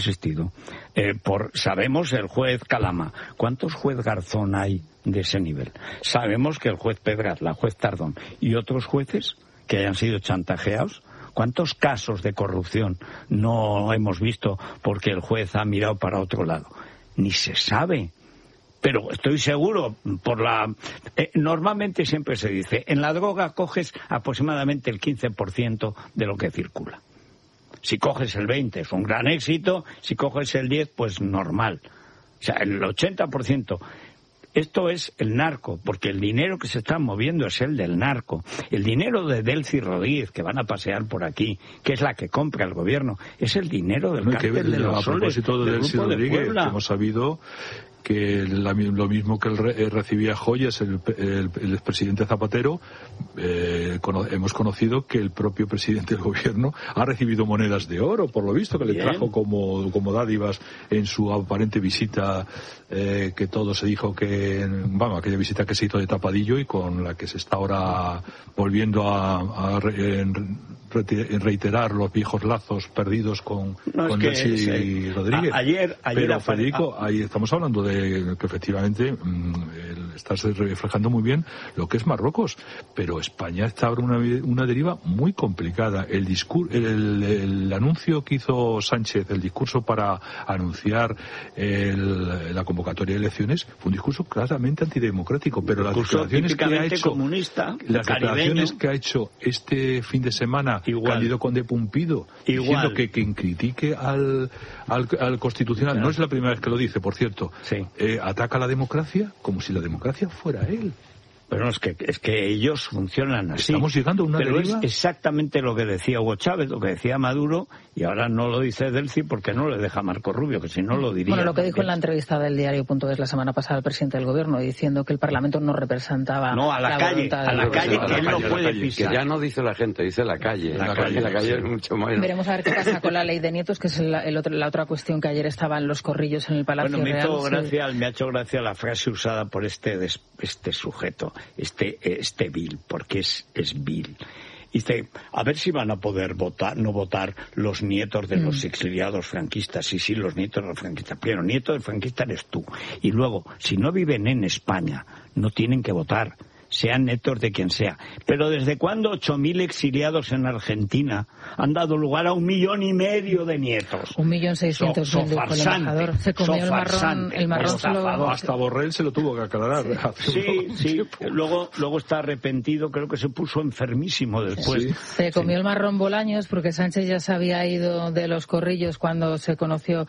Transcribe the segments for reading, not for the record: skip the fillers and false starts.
existido. Sabemos el juez Calama. ¿Cuántos juez Garzón hay de ese nivel? Sabemos que el juez Pedraz, la juez Tardón y otros jueces que hayan sido chantajeados. ¿Cuántos casos de corrupción no hemos visto porque el juez ha mirado para otro lado? Ni se sabe. Pero estoy seguro, normalmente siempre se dice, en la droga coges aproximadamente el 15% de lo que circula. Si coges el 20% es un gran éxito, si coges el 10% pues normal. O sea, el 80%. Esto es el narco, porque el dinero que se está moviendo es el del narco. El dinero de Delcy Rodríguez, que van a pasear por aquí, que es la que compra el gobierno, es el dinero del cártel de los Soles, del Grupo de Puebla. Hemos sabido que lo mismo que él recibía joyas el expresidente Zapatero, hemos conocido que el propio presidente del gobierno ha recibido monedas de oro, por lo visto, que le trajo como dádivas en su aparente visita, que todo se dijo que, aquella visita que se hizo de tapadillo y con la que se está ahora volviendo a reiterar los viejos lazos perdidos con Delcy Rodríguez. Pero Federico, ahí estamos hablando de que efectivamente estás reflejando muy bien lo que es Marruecos, pero España está ahora una deriva muy complicada. El anuncio que hizo Sánchez, el discurso para anunciar la convocatoria de elecciones, fue un discurso claramente antidemocrático, pero las declaraciones que ha hecho este fin de semana Cándido Conde Pumpido, diciendo que quien critique al Constitucional, no es la primera vez que lo dice, por cierto, ataca a la democracia como si la democracia fuera él. Pero no, es que ellos funcionan así. Estamos llegando a una deriva. Es exactamente lo que decía Hugo Chávez, lo que decía Maduro, y ahora no lo dice Delcy porque no le deja Marco Rubio, que si no lo diría. Bueno, lo que dijo en la entrevista del diario.es la semana pasada el presidente del gobierno, diciendo que el Parlamento no representaba la calle, que él no puede pisar. Que ya no dice la gente, dice la calle. La calle es mucho más. Veremos a ver qué pasa con la ley de nietos, que es la otra cuestión que ayer estaba en los corrillos en el Palacio Real. Me ha hecho gracia la frase usada por este sujeto, este vil, porque es vil. Dice, a ver si van a poder no votar los nietos de los exiliados franquistas. Sí, los nietos de los franquistas. Primero, nieto del franquista eres tú. Y luego, si no viven en España, no tienen que votar, sean netos de quien sea. Pero ¿desde cuándo 8.000 exiliados en Argentina han dado lugar a 1,5 millones de nietos? 1.600.000 dijo el embajador. Se comió el marrón hasta Borrell se lo tuvo que aclarar. Sí. Luego está arrepentido, creo que se puso enfermísimo después. Sí. Se comió el marrón Bolaños porque Sánchez ya se había ido de los corrillos cuando se conoció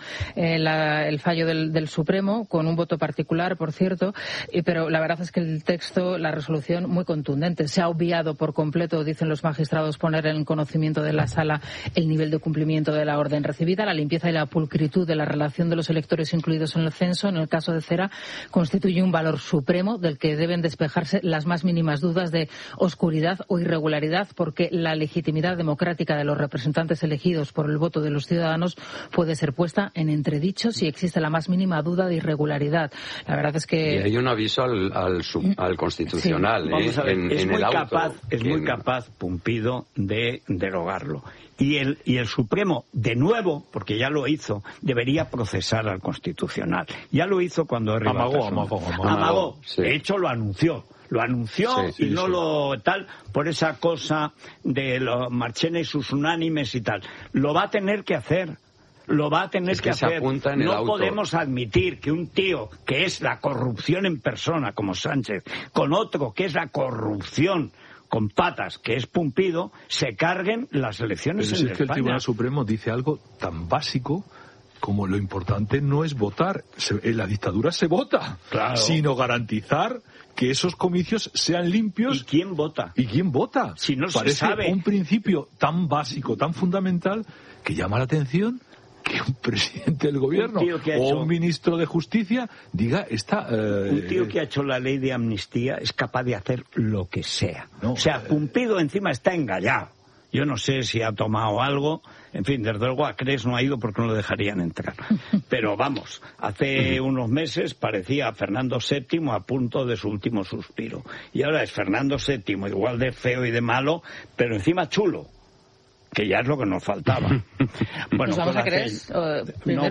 el fallo del Supremo, con un voto particular, por cierto, pero la verdad es que el texto, la resolución muy contundente. Se ha obviado por completo, dicen los magistrados, poner en conocimiento de la sala el nivel de cumplimiento de la orden recibida. La limpieza y la pulcritud de la relación de los electores incluidos en el censo, en el caso de Cera, constituye un valor supremo del que deben despejarse las más mínimas dudas de oscuridad o irregularidad, porque la legitimidad democrática de los representantes elegidos por el voto de los ciudadanos puede ser puesta en entredicho si existe la más mínima duda de irregularidad. La verdad es que... Y hay un aviso al Constitucional. Vamos a ver, es muy capaz Pumpido de derogarlo. Y el Supremo, de nuevo, porque ya lo hizo, debería procesar al Constitucional. Ya lo hizo cuando amagó. Sí. De hecho, lo anunció y no lo tal por esa cosa de los Marchena y sus unánimes y tal. Lo va a tener que hacer. Lo va a tener que hacer. No podemos admitir que un tío que es la corrupción en persona, como Sánchez, con otro que es la corrupción con patas, que es Pumpido, se carguen las elecciones en España. Que el Tribunal Supremo dice algo tan básico como lo importante no es votar. En la dictadura se vota, sino garantizar que esos comicios sean limpios. ¿Y quién vota? Si no se sabe. Un principio tan básico, tan fundamental, que llama la atención que un presidente del gobierno un ministro de Justicia diga un tío que ha hecho la ley de amnistía es capaz de hacer lo que sea. Pumpido encima está engañado. Yo no sé si ha tomado algo. En fin, desde luego a Cres no ha ido porque no lo dejarían entrar. Pero vamos, hace unos meses parecía Fernando VII a punto de su último suspiro. Y ahora es Fernando VII igual de feo y de malo, pero encima chulo. que ya es lo que nos faltaba. Bueno, ¿nos vamos a creer?